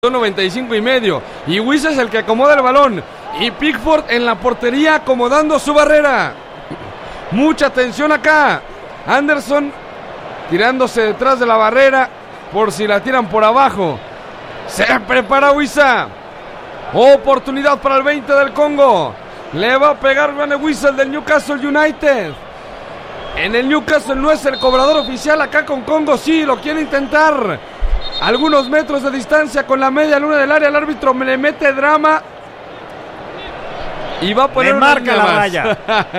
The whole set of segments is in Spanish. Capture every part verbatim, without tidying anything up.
noventa y cinco y medio. Y Wissa es el que acomoda el balón. Y Pickford en la portería acomodando su barrera. Mucha tensión acá. Anderson tirándose detrás de la barrera por si la tiran por abajo. Se prepara Wissa. Oportunidad para el veinte del Congo. Le va a pegar Granit Xhaka del Newcastle United. En el Newcastle no es el cobrador oficial. Acá con Congo sí lo quiere intentar. Algunos metros de distancia con la media luna del área. El árbitro me le mete drama. Y va a poner le una marca la raya.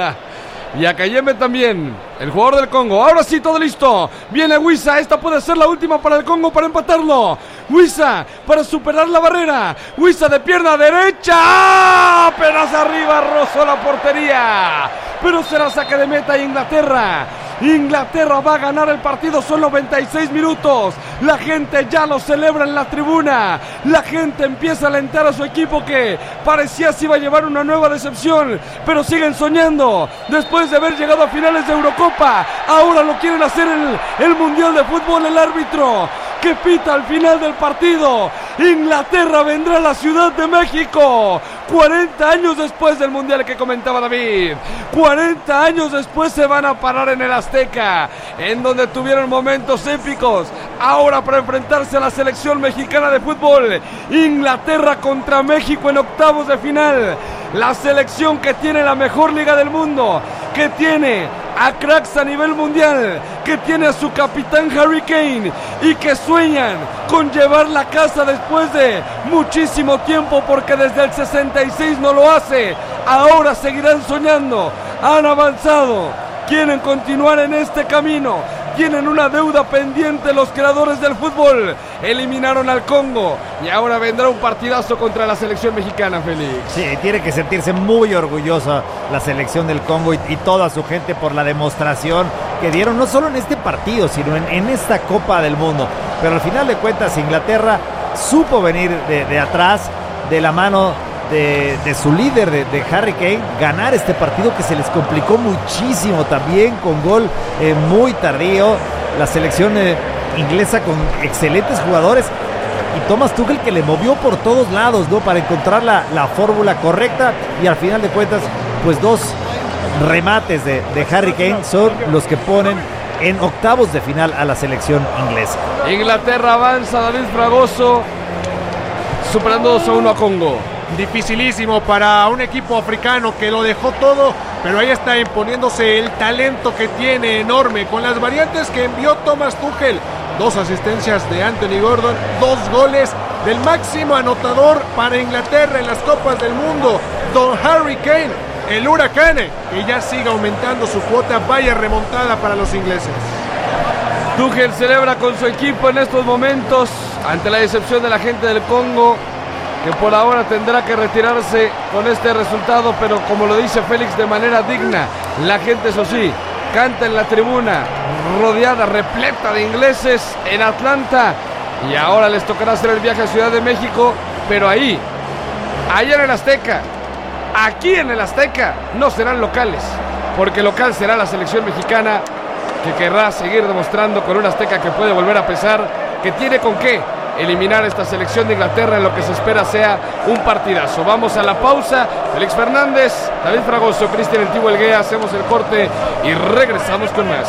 Y a Kayembe también, el jugador del Congo. Ahora sí, todo listo. Viene Wissa. Esta puede ser la última para el Congo para empatarlo. Wissa para superar la barrera. Wissa de pierna derecha. ¡Ah! Apenas arriba rozó la portería. Pero será saque de meta Inglaterra. Inglaterra va a ganar el partido, son noventa y seis minutos. La gente ya lo celebra en la tribuna. La gente empieza a alentar a su equipo que parecía se iba a llevar una nueva decepción, pero siguen soñando. Después de haber llegado a finales de Eurocopa, ahora lo quieren hacer en el, el Mundial de Fútbol. El árbitro que pita al final del partido. Inglaterra vendrá a la Ciudad de México. cuarenta años después del Mundial que comentaba David. cuarenta años después se van a parar en el Azteca, en donde tuvieron momentos épicos. Ahora para enfrentarse a la selección mexicana de fútbol. Inglaterra contra México en octavos de final. La selección que tiene la mejor liga del mundo, que tiene a cracks a nivel mundial, que tiene a su capitán Harry Kane y que sueñan con llevar la casa después de muchísimo tiempo, porque desde el sesenta y seis no lo hace. Ahora seguirán soñando, han avanzado, quieren continuar en este camino. Tienen una deuda pendiente los creadores del fútbol. Eliminaron al Congo y ahora vendrá un partidazo contra la selección mexicana, Félix. Sí, tiene que sentirse muy orgullosa la selección del Congo y, y toda su gente por la demostración que dieron, no solo en este partido, sino en, en esta Copa del Mundo. Pero al final de cuentas, Inglaterra supo venir de, de atrás, de la mano De, de su líder, de, de Harry Kane, ganar este partido que se les complicó muchísimo también, con gol eh, muy tardío. La selección eh, inglesa con excelentes jugadores y Thomas Tuchel que le movió por todos lados, ¿no?, para encontrar la, la fórmula correcta, y al final de cuentas pues dos remates de, de Harry Kane son los que ponen en octavos de final a la selección inglesa. Inglaterra avanza, David Fragoso, superando dos a uno a Congo. Dificilísimo para un equipo africano que lo dejó todo, pero ahí está imponiéndose el talento que tiene enorme, con las variantes que envió Thomas Tuchel. Dos asistencias de Anthony Gordon, dos goles del máximo anotador para Inglaterra en las Copas del Mundo, Don Harry Kane, el huracán, que ya sigue aumentando su cuota. Vaya remontada para los ingleses. Tuchel celebra con su equipo en estos momentos ante la decepción de la gente del Congo, que por ahora tendrá que retirarse con este resultado, pero como lo dice Félix, de manera digna. La gente, eso sí, canta en la tribuna, rodeada, repleta de ingleses en Atlanta, y ahora les tocará hacer el viaje a Ciudad de México, pero ahí, allá en el Azteca, aquí en el Azteca, no serán locales, porque local será la selección mexicana, que querrá seguir demostrando con un Azteca que puede volver a pesar, que tiene con qué eliminar esta selección de Inglaterra en lo que se espera sea un partidazo. Vamos a la pausa. Félix Fernández, David Fragoso, Cristian El Tibo Elguea, hacemos el corte y regresamos con más.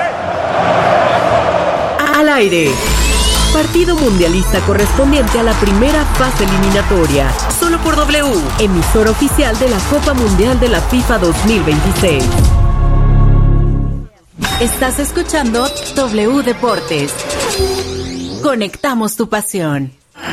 Al aire. Partido mundialista correspondiente a la primera fase eliminatoria. Solo por W, emisora oficial de la Copa Mundial de la FIFA dos mil veintiséis. Estás escuchando W Deportes. Conectamos tu pasión.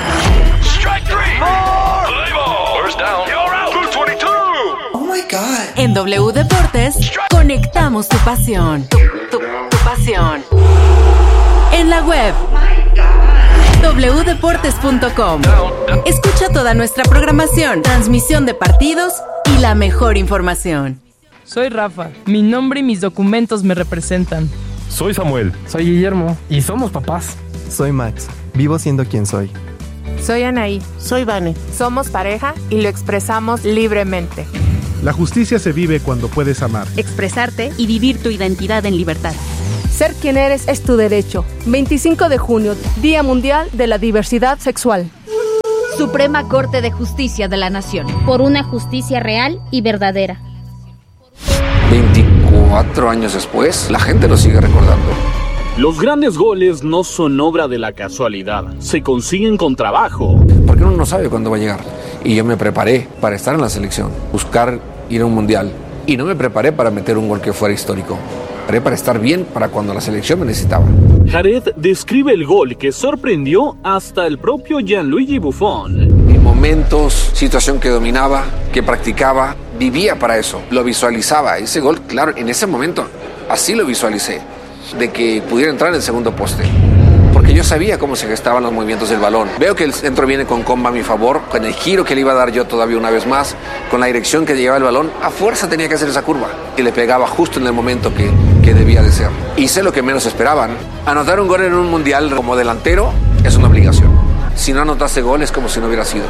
Oh my God. En W Deportes, conectamos tu pasión. Tu, tu, tu pasión. En la web, doble u deportes punto com. Escucha toda nuestra programación, transmisión de partidos y la mejor información. Soy Rafa. Mi nombre y mis documentos me representan. Soy Samuel. Soy Guillermo. Y somos papás. Soy Max. Vivo siendo quien soy. Soy Anaí. Soy Vane. Somos pareja y lo expresamos libremente. La justicia se vive cuando puedes amar, expresarte y vivir tu identidad en libertad. Ser quien eres es tu derecho. veinticinco de junio, Día Mundial de la Diversidad Sexual. Suprema Corte de Justicia de la Nación. Por una justicia real y verdadera. veinticuatro años después, la gente lo sigue recordando. Los grandes goles no son obra de la casualidad, se consiguen con trabajo. Porque uno no sabe cuándo va a llegar. Y yo me preparé para estar en la selección, buscar ir a un mundial. Y no me preparé para meter un gol que fuera histórico. Me preparé para estar bien para cuando la selección me necesitaba. Jared describe el gol que sorprendió hasta el propio Gianluigi Buffon. En momentos, situación que dominaba, que practicaba, vivía para eso, lo visualizaba. Ese gol, claro, en ese momento, así lo visualicé, de que pudiera entrar en el segundo poste. Porque yo sabía cómo se gestaban los movimientos del balón. Veo que el centro viene con comba a mi favor, con el giro que le iba a dar yo todavía una vez más, con la dirección que llevaba el balón, a fuerza tenía que hacer esa curva. Y le pegaba justo en el momento que, que debía de ser. Hice lo que menos esperaban. Anotar un gol en un mundial como delantero es una obligación. Si no anotaste gol es como si no hubiera sido.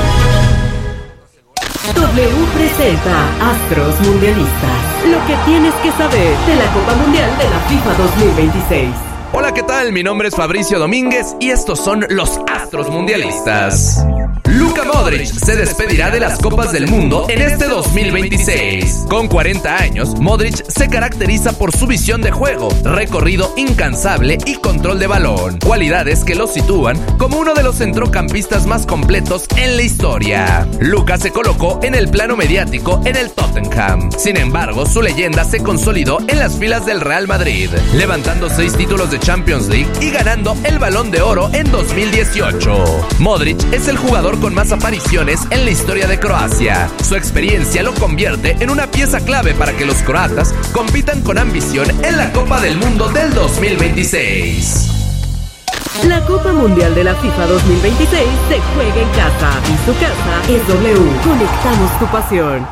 W presenta Astros Mundialistas. Lo que tienes que saber de la Copa Mundial de la FIFA dos mil veintiséis. Hola, ¿qué tal? Mi nombre es Fabricio Domínguez y estos son los Astros Mundialistas. Luka Modric se despedirá de las Copas del Mundo en este dos mil veintiséis. Con cuarenta años, Modric se caracteriza por su visión de juego, recorrido incansable y control de balón, cualidades que lo sitúan como uno de los centrocampistas más completos en la historia. Luka se colocó en el plano mediático en el Tottenham. Sin embargo, su leyenda se consolidó en las filas del Real Madrid, levantando seis títulos de Champions League y ganando el Balón de Oro en dos mil dieciocho. Modric es el jugador con más apariciones en la historia de Croacia. Su experiencia lo convierte en una pieza clave para que los croatas compitan con ambición en la Copa del Mundo del dos mil veintiséis. La Copa Mundial de la FIFA dos mil veintiséis se juega en casa y su casa es W. Conectamos tu pasión.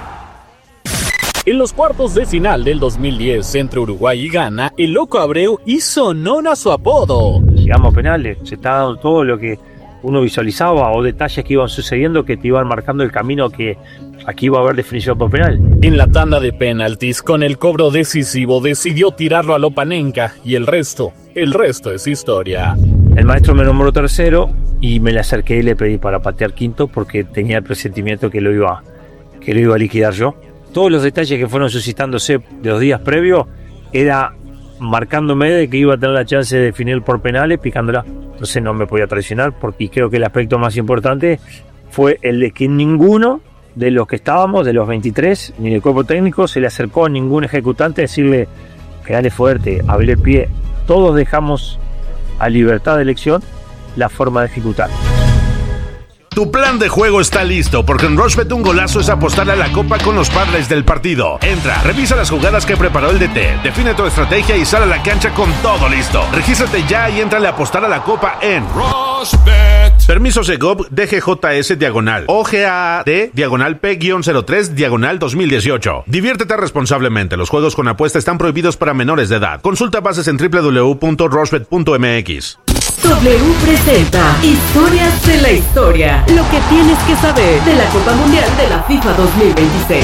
En los cuartos de final del dos mil diez entre Uruguay y Ghana, el Loco Abreu hizo honor a su apodo. Llegamos a penales, se está dando todo lo que uno visualizaba o detalles que iban sucediendo que te iban marcando el camino que aquí iba a haber definición por penal. En la tanda de penaltis, con el cobro decisivo, decidió tirarlo a Lopanenka y el resto, el resto es historia. El maestro me nombró tercero y me le acerqué y le pedí para patear quinto porque tenía el presentimiento que lo iba, que lo iba a liquidar yo. Todos los detalles que fueron suscitándose de los días previos era marcándome de que iba a tener la chance de definir por penales picándola. Entonces no me podía traicionar porque y creo que el aspecto más importante fue el de que ninguno de los que estábamos, de los veintitrés, ni del cuerpo técnico, se le acercó a ningún ejecutante a decirle que dale fuerte, hable el pie. Todos dejamos a libertad de elección la forma de ejecutar. Tu plan de juego está listo, porque en Rushbet un golazo es apostar a la copa con los parlays del partido. Entra, revisa las jugadas que preparó el D T, define tu estrategia y sale a la cancha con todo listo. Regístrate ya y entrale a apostar a la copa en Rushbet. Permiso Segov D G J S diagonal O G A A D diagonal P cero tres diagonal dos mil dieciocho. Diviértete responsablemente. Los juegos con apuesta están prohibidos para menores de edad. Consulta bases en doble u doble u doble u punto rushbet punto m x. W presenta Historias de la Historia. Lo que tienes que saber de la Copa Mundial de la FIFA dos mil veintiséis.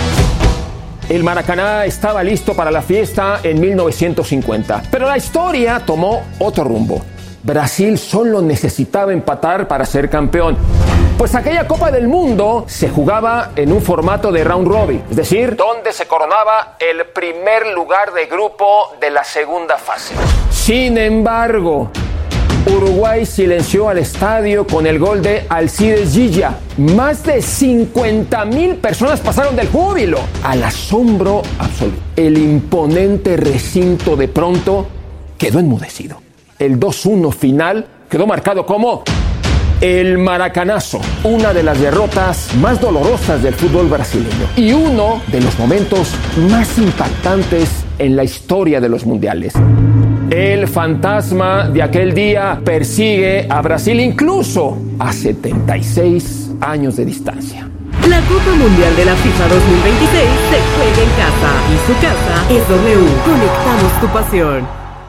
El Maracaná estaba listo para la fiesta en mil novecientos cincuenta, pero la historia tomó otro rumbo. Brasil solo necesitaba empatar para ser campeón, pues aquella Copa del Mundo se jugaba en un formato de round robin, es decir, donde se coronaba el primer lugar de grupo de la segunda fase. Sin embargo, Uruguay silenció al estadio con el gol de Alcides Gilla. Más de cincuenta mil personas pasaron del júbilo al asombro absoluto. El imponente recinto de pronto quedó enmudecido. El dos uno final quedó marcado como el Maracanazo, una de las derrotas más dolorosas del fútbol brasileño y uno de los momentos más impactantes en la historia de los mundiales. El fantasma de aquel día persigue a Brasil incluso a setenta y seis años de distancia. La Copa Mundial de la FIFA dos mil veintiséis se juega en casa y su casa es W. Conectamos tu pasión.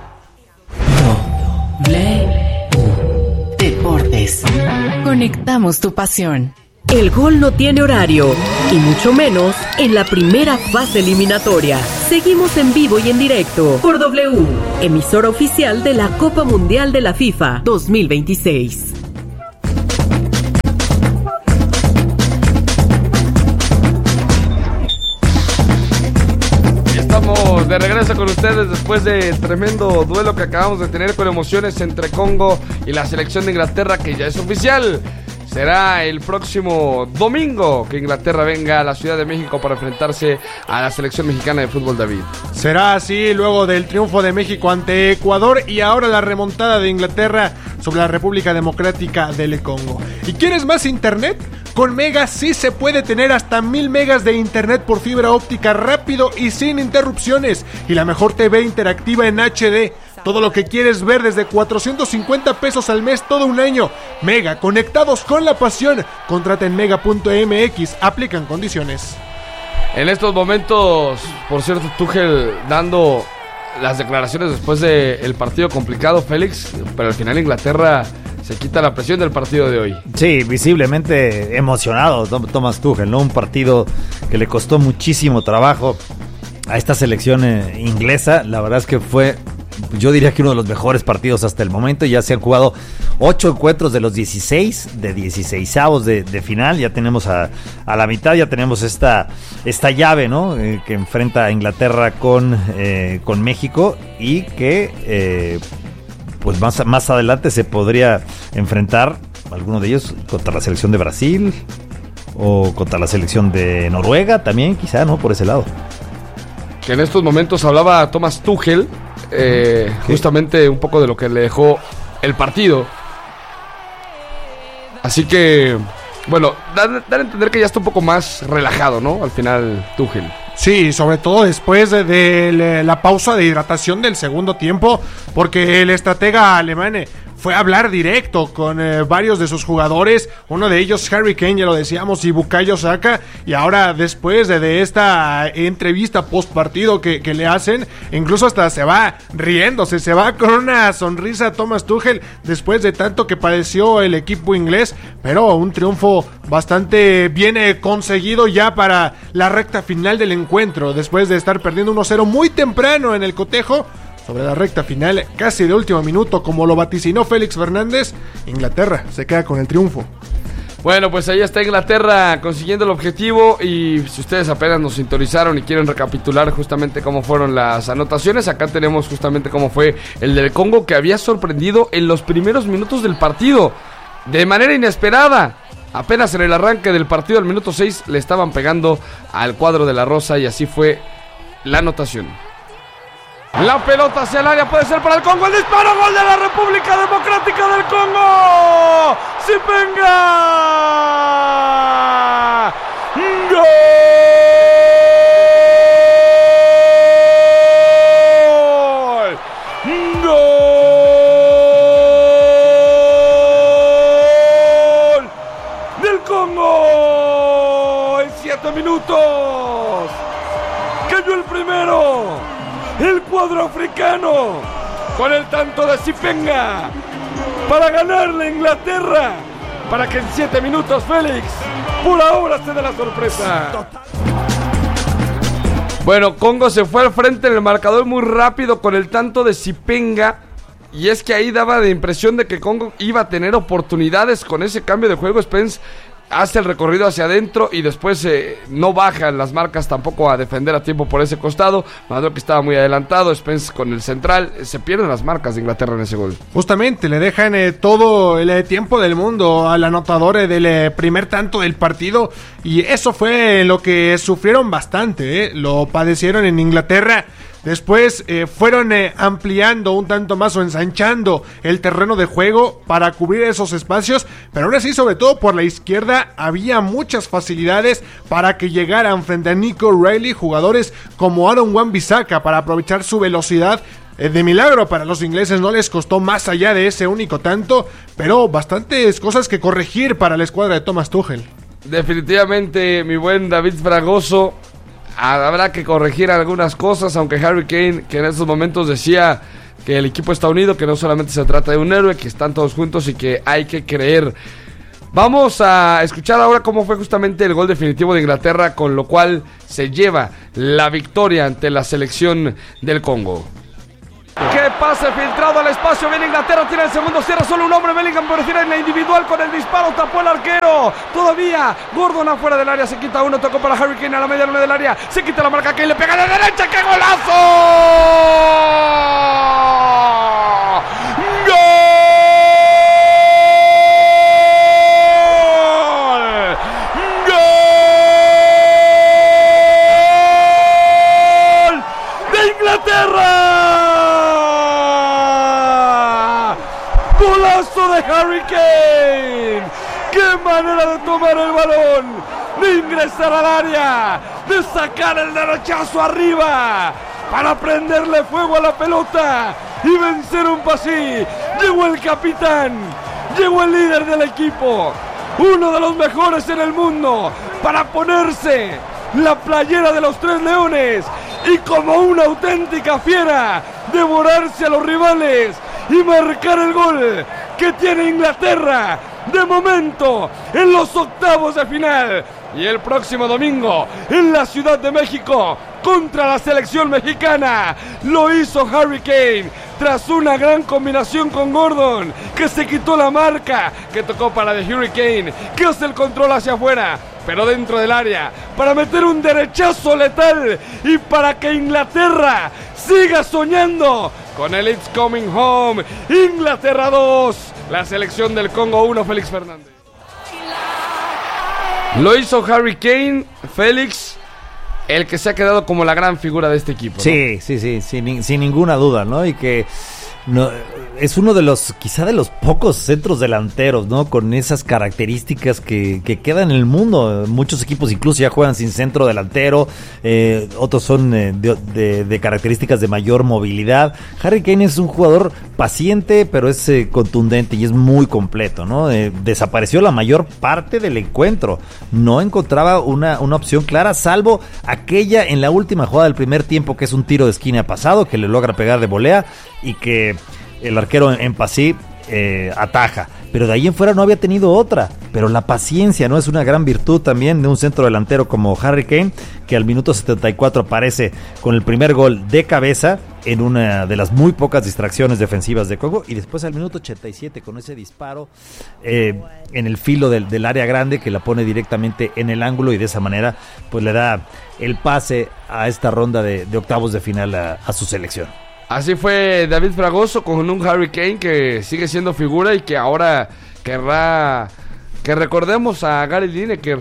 W Deportes. Conectamos tu pasión. El gol no tiene horario, y mucho menos en la primera fase eliminatoria. Seguimos en vivo y en directo por W, emisora oficial de la Copa Mundial de la FIFA dos mil veintiséis. de regreso con ustedes después del tremendo duelo que acabamos de tener con emociones entre Congo y la selección de Inglaterra, que ya es oficial. Será el próximo domingo que Inglaterra venga a la Ciudad de México para enfrentarse a la selección mexicana de fútbol, David. Será así luego del triunfo de México ante Ecuador y ahora la remontada de Inglaterra sobre la República Democrática del Congo. ¿Y quieres más internet? Con Mega sí se puede tener hasta mil megas de internet por fibra óptica rápido y sin interrupciones. Y la mejor T V interactiva en H D. Todo lo que quieres ver desde cuatrocientos cincuenta pesos al mes todo un año. Mega, conectados con la pasión. Contrata en mega punto m x. Aplican condiciones. En estos momentos, por cierto, Tuchel dando las declaraciones después del partido complicado, Félix, pero al final Inglaterra se quita la presión del partido de hoy. Sí, visiblemente emocionado Thomas Tuchel, ¿no? Un partido que le costó muchísimo trabajo a esta selección eh, inglesa. La verdad es que fue, yo diría que uno de los mejores partidos hasta el momento. Ya se han jugado ocho encuentros de los dieciséis, de dieciseisavos de, de final. Ya tenemos a, a la mitad, ya tenemos esta, esta llave, ¿no? Eh, que enfrenta a Inglaterra con, eh, con México y que eh, pues más, más adelante se podría enfrentar alguno de ellos contra la selección de Brasil o contra la selección de Noruega también, quizá, ¿no? Por ese lado. Que en estos momentos hablaba Thomas Tuchel, eh, justamente un poco de lo que le dejó el partido. Así que, bueno, dar, dar a entender que ya está un poco más relajado, ¿no? Al final, Tuchel. Sí, sobre todo después de, de la pausa de hidratación del segundo tiempo, porque el estratega alemán eh, fue a hablar directo con eh, varios de sus jugadores, uno de ellos Harry Kane, ya lo decíamos, y Bukayo Saka, y ahora después de, de esta entrevista post partido que, que le hacen, incluso hasta se va riéndose, se va con una sonrisa Thomas Tuchel después de tanto que padeció el equipo inglés, pero un triunfo bastante bien eh, conseguido ya para la recta final del encuentro, después de estar perdiendo uno cero muy temprano en el cotejo. Sobre la recta final, casi de último minuto, como lo vaticinó Félix Fernández, Inglaterra se queda con el triunfo. Bueno, pues ahí está Inglaterra consiguiendo el objetivo, y si ustedes apenas nos sintonizaron y quieren recapitular justamente cómo fueron las anotaciones, acá tenemos justamente cómo fue el del Congo, que había sorprendido en los primeros minutos del partido, de manera inesperada. Apenas en el arranque del partido, al minuto seis, le estaban pegando al cuadro de la Rosa, y así fue la anotación. La pelota hacia el área, puede ser para el Congo, el disparo, gol de la República Democrática del Congo. ¡Sipenga! ¡Gol! ¡Gol! ¡Del Congo! En siete minutos cayó el primero. El cuadro africano con el tanto de Sipenga para ganarle a Inglaterra, para que en siete minutos Félix pura obra se dé la sorpresa. Bueno, Congo se fue al frente en el marcador muy rápido con el tanto de Sipenga, y es que ahí daba la impresión de que Congo iba a tener oportunidades con ese cambio de juego. Spence hace el recorrido hacia adentro y después eh, no bajan las marcas tampoco a defender a tiempo por ese costado. Mandó que estaba muy adelantado, Spence con el central, eh, se pierden las marcas de Inglaterra en ese gol. Justamente le dejan eh, todo el eh, tiempo del mundo al anotador eh, del eh, primer tanto del partido, y eso fue lo que sufrieron bastante, eh, lo padecieron en Inglaterra. Después eh, fueron eh, ampliando un tanto más o ensanchando el terreno de juego para cubrir esos espacios, pero aún así, sobre todo por la izquierda, había muchas facilidades para que llegaran frente a Nico Riley jugadores como Aaron Wan-Bissaka para aprovechar su velocidad. Eh, de milagro para los ingleses no les costó más allá de ese único tanto, pero bastantes cosas que corregir para la escuadra de Thomas Tuchel. Definitivamente, mi buen David Fragoso, habrá que corregir algunas cosas, aunque Harry Kane, que en estos momentos decía que el equipo está unido, que no solamente se trata de un héroe, que están todos juntos y que hay que creer. Vamos a escuchar ahora cómo fue justamente el gol definitivo de Inglaterra, con lo cual se lleva la victoria ante la selección del Congo. ¡Qué pase filtrado al espacio! Viene Inglaterra, tiene el segundo, cierra solo un hombre. Bellingham por decir en la individual con el disparo, tapó el arquero. Todavía Gordon afuera del área, se quita uno, tocó para Harry Kane a la media luna del área. Se quita la marca, Kane le pega de derecha. ¡Qué golazo! ¡Gol! ¡Gol! ¡De Inglaterra! ¡Golazo de Harry Kane! ¡Qué manera de tomar el balón! De ingresar al área, de sacar el derechazo arriba para prenderle fuego a la pelota y vencer un pasí. Llegó el capitán, llegó el líder del equipo, uno de los mejores en el mundo, para ponerse la playera de los Tres Leones y como una auténtica fiera devorarse a los rivales y marcar el gol que tiene Inglaterra de momento en los octavos de final. Y el próximo domingo en la Ciudad de México contra la selección mexicana lo hizo Harry Kane tras una gran combinación con Gordon, que se quitó la marca, que tocó para The Hurricane, que hace el control hacia afuera, pero dentro del área, para meter un derechazo letal y para que Inglaterra siga soñando con el It's Coming Home. Inglaterra dos, la selección del Congo uno, Félix Fernández. Lo hizo Harry Kane, Félix, el que se ha quedado como la gran figura de este equipo, ¿no? Sí, sí, sí, sin, sin ninguna duda, ¿no? Y que no, es uno de los, quizá de los pocos centros delanteros, ¿no? Con esas características que, que quedan en el mundo. Muchos equipos incluso ya juegan sin centro delantero, eh, otros son eh, de, de, de características de mayor movilidad. Harry Kane es un jugador paciente, pero es eh, contundente y es muy completo, ¿no? Eh, desapareció la mayor parte del encuentro. No encontraba una, una opción clara, salvo aquella en la última jugada del primer tiempo, que es un tiro de esquina pasado, que le logra pegar de volea y que el arquero en Pasí eh, ataja, pero de ahí en fuera no había tenido otra. Pero la paciencia, ¿no? Es una gran virtud también de un centro delantero como Harry Kane, que al minuto setenta y cuatro aparece con el primer gol de cabeza en una de las muy pocas distracciones defensivas de Congo, y después al minuto ochenta y siete con ese disparo eh, en el filo del, del área grande, que la pone directamente en el ángulo, y de esa manera pues le da el pase a esta ronda de, de octavos de final a, a su selección. Así fue David Fragoso con un Harry Kane que sigue siendo figura y que ahora querrá que recordemos a Gary Lineker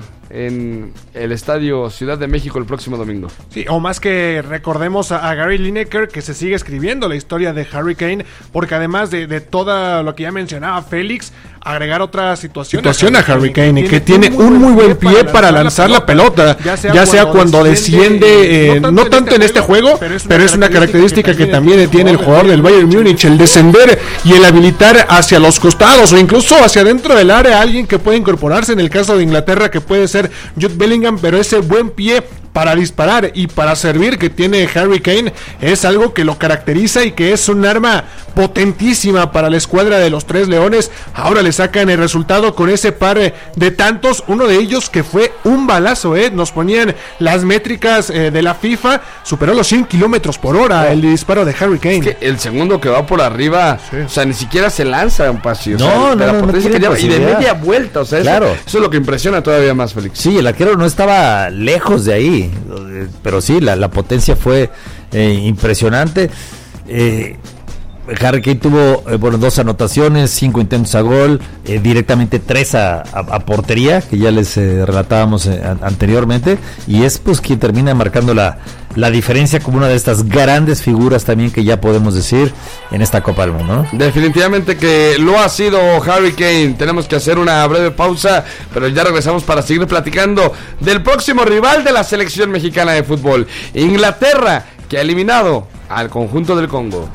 en el Estadio Ciudad de México el próximo domingo. Sí, o más que recordemos a, a Gary Lineker, que se sigue escribiendo la historia de Harry Kane, porque además de, de todo lo que ya mencionaba Félix, agregar otra situación, situación a Harry Kane, Kane que, que tiene un muy buen pie para lanzar la pelota, ya sea, ya sea cuando, cuando desciende, desciende eh, no, no tanto en este juego, pero es una, pero es una característica que también tiene el jugador del Bayern Múnich, el descender y el habilitar hacia los costados o incluso hacia dentro del área a alguien que puede incorporarse, en el caso de Inglaterra, que puede ser Jude Bellingham, pero ese buen pie para disparar y para servir que tiene Harry Kane es algo que lo caracteriza y que es un arma potentísima para la escuadra de los Tres Leones. Ahora le sacan el resultado con ese par de tantos, uno de ellos que fue un balazo, ¿eh? Nos ponían las métricas eh, de la FIFA, superó los cien kilómetros por hora el disparo de Harry Kane. Es que el segundo que va por arriba, sí. O sea, ni siquiera se lanza un pasillo. No, o sea, no, de la no, potencia no que lleva, y de media vuelta, o sea, claro. eso, eso es lo que impresiona todavía más, Félix. Sí, el arquero no estaba lejos de ahí, pero sí, la, la potencia fue eh, impresionante. Eh, Harry Kane tuvo eh, bueno, dos anotaciones, cinco intentos a gol, eh, directamente tres a, a, a portería, que ya les eh, relatábamos eh, anteriormente, y es pues quien termina marcando la, la diferencia como una de estas grandes figuras también que ya podemos decir en esta Copa del Mundo, ¿no? Definitivamente que lo ha sido Harry Kane. Tenemos que hacer una breve pausa, pero ya regresamos para seguir platicando del próximo rival de la selección mexicana de fútbol, Inglaterra, que ha eliminado al conjunto del Congo.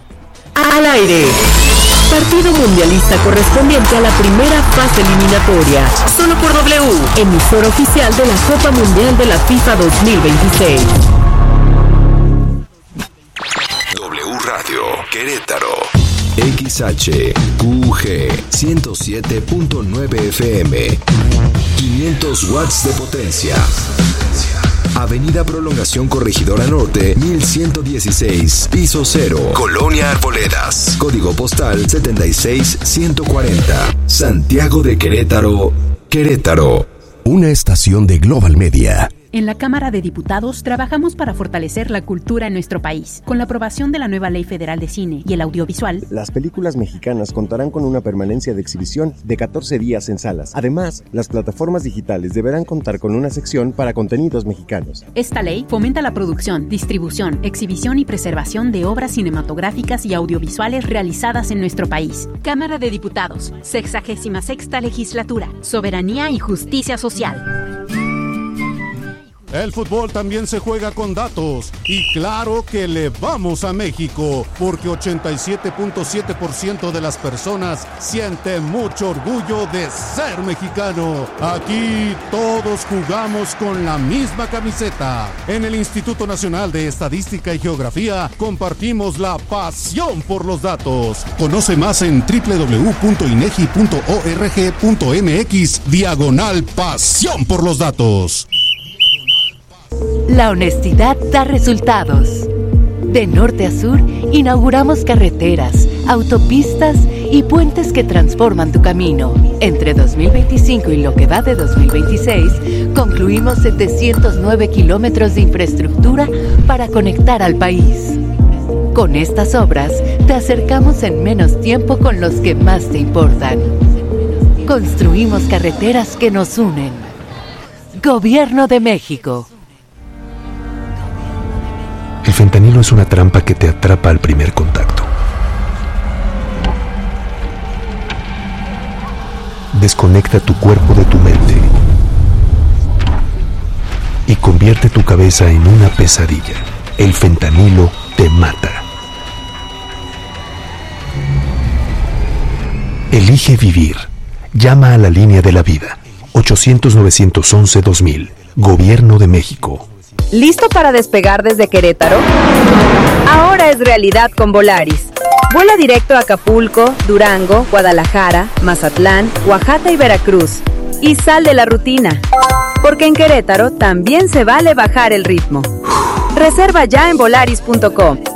Al aire. Partido mundialista correspondiente a la primera fase eliminatoria. Solo por W, emisora oficial de la Copa Mundial de la FIFA dos mil veintiséis. W Radio Querétaro. X H Q G ciento siete punto nueve F M. quinientos watts de potencia. Avenida Prolongación Corregidora Norte, mil ciento dieciséis, piso cero, Colonia Arboledas. Código postal setenta y seis ciento cuarenta. Santiago de Querétaro, Querétaro. Una estación de Global Media. En la Cámara de Diputados trabajamos para fortalecer la cultura en nuestro país. Con la aprobación de la nueva Ley Federal de Cine y el audiovisual, las películas mexicanas contarán con una permanencia de exhibición de catorce días en salas. Además, las plataformas digitales deberán contar con una sección para contenidos mexicanos. Esta ley fomenta la producción, distribución, exhibición y preservación de obras cinematográficas y audiovisuales realizadas en nuestro país. Cámara de Diputados, sexagésima sexta legislatura, soberanía y justicia social. El fútbol también se juega con datos y claro que le vamos a México porque ochenta y siete punto siete por ciento de las personas sienten mucho orgullo de ser mexicano. Aquí todos jugamos con la misma camiseta. En el Instituto Nacional de Estadística y Geografía compartimos la pasión por los datos. Conoce más en doble u doble u doble u punto inegi punto org punto mx diagonal pasión por los datos. La honestidad da resultados. De norte a sur, inauguramos carreteras, autopistas y puentes que transforman tu camino. Entre dos mil veinticinco y lo que va de dos mil veintiséis, concluimos setecientos nueve kilómetros de infraestructura para conectar al país. Con estas obras, te acercamos en menos tiempo con los que más te importan. Construimos carreteras que nos unen. Gobierno de México. El fentanilo es una trampa que te atrapa al primer contacto. Desconecta tu cuerpo de tu mente y convierte tu cabeza en una pesadilla. El fentanilo te mata. Elige vivir. Llama a la línea de la vida. ochocientos, novecientos once, dos mil. Gobierno de México. ¿Listo para despegar desde Querétaro? Ahora es realidad con Volaris. Vuela directo a Acapulco, Durango, Guadalajara, Mazatlán, Oaxaca y Veracruz. Y sal de la rutina. Porque en Querétaro también se vale bajar el ritmo. Reserva ya en volaris punto com.